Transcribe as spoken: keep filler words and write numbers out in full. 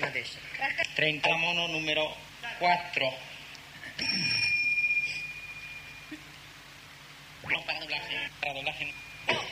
tardes. treinta mono número cuatro. No, para doblaje. Para doblaje.